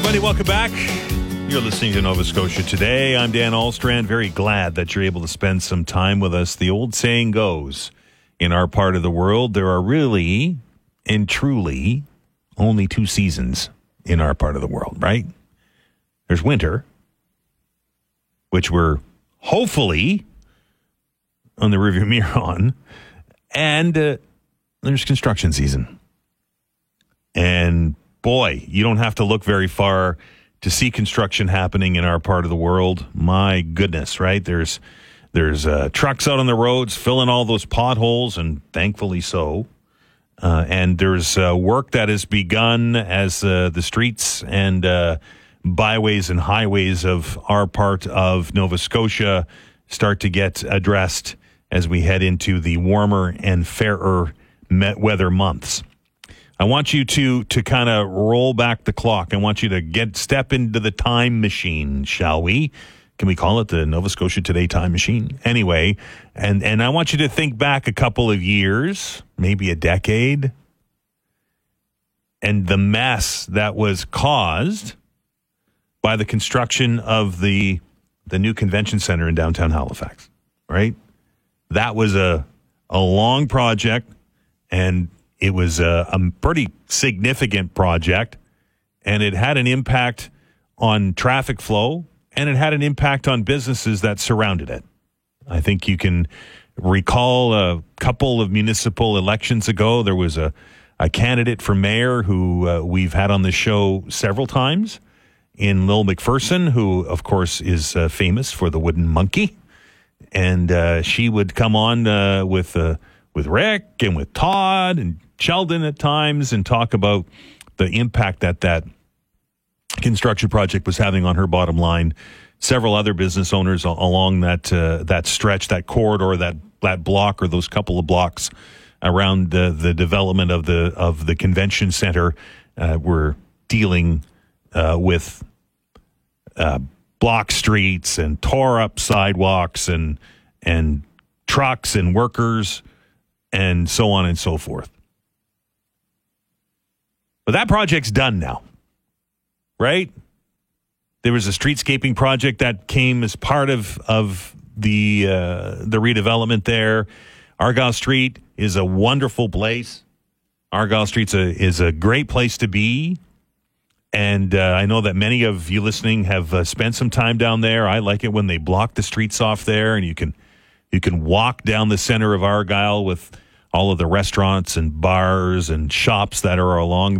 everybody. Welcome back. You're listening to Nova Scotia Today. I'm Dan Alstrand. Very glad that you're able to spend some time with us. The old saying goes, in our part of the world, there are really and truly only two seasons in our part of the world, right? There's winter, which we're hopefully on the rearview mirror on, and there's construction season. And boy, you don't have to look very far to see construction happening in our part of the world. My goodness, right? There's trucks out on the roads filling all those potholes, and thankfully so. And there's work that has begun as the streets and byways and highways of our part of Nova Scotia start to get addressed as we head into the warmer and fairer weather months. I want you to kind of roll back the clock. I want you to step into the time machine, shall we? Can we call it the Nova Scotia Today time machine? Anyway, and I want you to think back a couple of years, maybe a decade, and the mess that was caused by the construction of the new convention center in downtown Halifax, right? That was a long project, and it was a pretty significant project, and it had an impact on traffic flow, and it had an impact on businesses that surrounded it. I think you can recall a couple of municipal elections ago, there was a candidate for mayor who we've had on the show several times, in Lil McPherson, who, of course, is famous for the wooden monkey. And she would come on with Rick and with Todd and Sheldon at times and talk about the impact that construction project was having on her bottom line. Several other business owners along that stretch, that corridor, that block, or those couple of blocks around the development of the convention center were dealing with block streets and tore up sidewalks and trucks and workers and so on and so forth. But that project's done now, right? There was a streetscaping project that came as part of the redevelopment there. Argyle Street is a wonderful place. Argyle Street is a great place to be. And I know that many of you listening have spent some time down there. I like it when they block the streets off there, and you can walk down the center of Argyle with all of the restaurants and bars and shops that are along